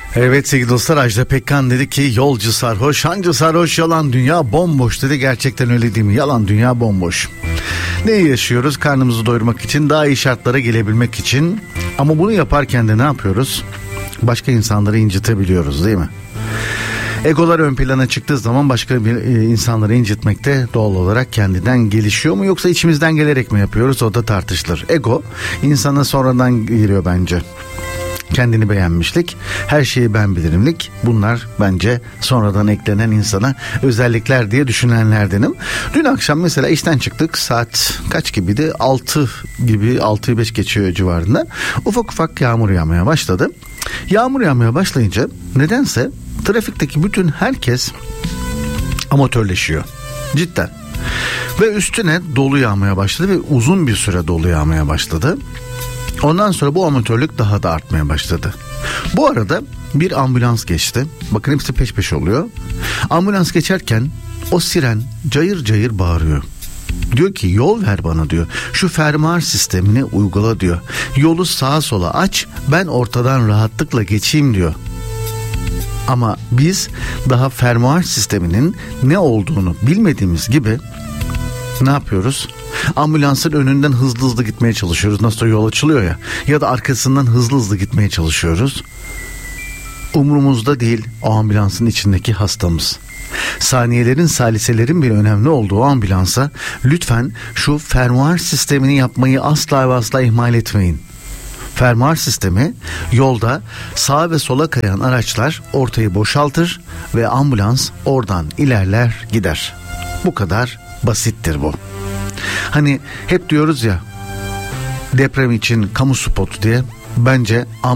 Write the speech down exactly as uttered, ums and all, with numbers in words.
Evet sevgili dostlar, Ajda Pekkan dedi ki yolcu sarhoş, hancı sarhoş, yalan dünya bomboş dedi. Gerçekten öyle değil mi? Yalan dünya bomboş. Neyi yaşıyoruz? Karnımızı doyurmak için, daha iyi şartlara gelebilmek için. Ama bunu yaparken de ne yapıyoruz? Başka insanları incitebiliyoruz değil mi? Egolar ön plana çıktığı zaman başka bir e, insanları incitmekte doğal olarak kendinden gelişiyor mu, yoksa içimizden gelerek mi yapıyoruz? O da tartışılır. Ego insana sonradan geliyor bence. Kendini beğenmişlik, her şeyi ben bilirimlik, bunlar bence sonradan eklenen insana özellikler diye düşünenlerdenim. Dün akşam mesela işten çıktık, saat kaç gibiydi? altı gibi, altıyı beş geçiyor civarında. Ufak ufak yağmur yağmaya başladı. Yağmur yağmaya başlayınca nedense trafikteki bütün herkes amatörleşiyor. Cidden. Ve üstüne dolu yağmaya başladı ve uzun bir süre dolu yağmaya başladı. Ondan sonra bu amatörlük daha da artmaya başladı. Bu arada bir ambulans geçti. Bakın hepsi peş peşe oluyor. Ambulans geçerken o siren cayır cayır bağırıyor. Diyor ki yol ver bana diyor. Şu fermuar sistemini uygula diyor. Yolu sağa sola aç, ben ortadan rahatlıkla geçeyim diyor. Ama biz daha fermuar sisteminin ne olduğunu bilmediğimiz gibi ne yapıyoruz? Ambulansın önünden hızlı hızlı gitmeye çalışıyoruz. Nasıl yol açılıyor ya. Ya da arkasından hızlı hızlı gitmeye çalışıyoruz. Umurumuzda değil o ambulansın içindeki hastamız. Saniyelerin, saliselerin bir önemli olduğu ambulansa lütfen şu fermuar sistemini yapmayı asla ve asla ihmal etmeyin. Fermuar sistemi yolda sağa ve sola kayan araçlar ortayı boşaltır ve ambulans oradan ilerler gider. Bu kadar basittir bu. Hani hep diyoruz ya, deprem için kamu spotu diye, bence